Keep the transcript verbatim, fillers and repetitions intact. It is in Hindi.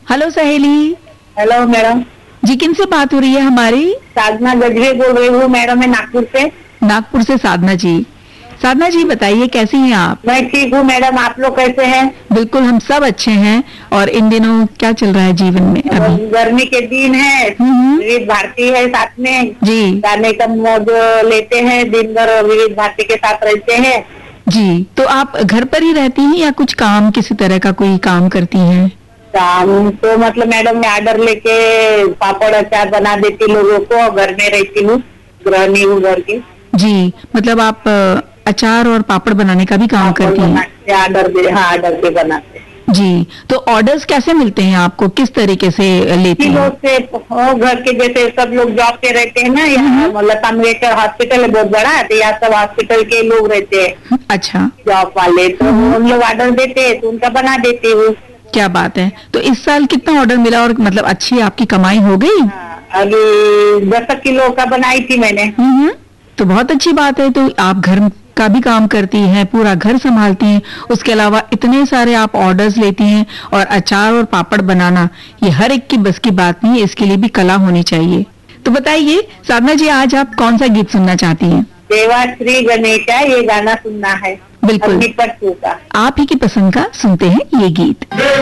हेलो सहेली। Hello madam. जी, किन से बात हो रही है हमारी? साधना गजरे बोल रही हूँ मैडम, मैं नागपुर से। नागपुर से साधना जी। साधना जी बताइए, कैसी हैं आप? मैं ठीक हूँ मैडम, आप लोग कैसे हैं? बिल्कुल, हम सब अच्छे हैं। और इन दिनों क्या चल रहा है जीवन में अभी? गर्मी के दिन है, हम्म। विविध भारती है साथ में, जी गाने का मौज लेते हैं, दिन भर विविध भारती के साथ रहते हैं। जी। तो आप घर पर ही रहती हैं या कुछ काम, किसी तरह का कोई काम करती हैं? काम तो मतलब मैडम मैं ऑर्डर लेके पापड़ अचार बना देती लोगों को, घर में रहती हूँ, गृहिणी हूँ घर की। जी, मतलब आप अ, अचार और पापड़ बनाने का भी काम करती हैं? ऑर्डर दे, हाँ ऑर्डर पे बनाते। जी, तो ऑर्डर्स कैसे मिलते हैं आपको, किस तरीके से लेते हैं? लोग से ओ, घर के जैसे सब लोग जॉब पे रहते हैं ना, यहाँ लता मंगेशकर हॉस्पिटल है बहुत बड़ा, तो यहाँ सब हॉस्पिटल के लोग रहते हैं। अच्छा। जॉब वाले तो हम लोग ऑर्डर देते हैं तो उनका बना देती हूँ। क्या बात है। तो इस साल कितना ऑर्डर मिला और मतलब अच्छी आपकी कमाई हो गई? अभी दस किलो का बनाई थी मैंने। हम्म, तो बहुत अच्छी बात है। तो आप घर का भी काम करती हैं, पूरा घर संभालती हैं, उसके अलावा इतने सारे आप ऑर्डर्स लेती हैं, और अचार और पापड़ बनाना ये हर एक की बस की बात नहीं है, इसके लिए भी कला होनी चाहिए। तो बताइए साधना जी, आज आप कौन सा गीत सुनना चाहती हैं? देवाश्री गणेशा ये गाना सुनना है। बिल्कुल, का आप ही की पसंद का सुनते हैं ये गीत।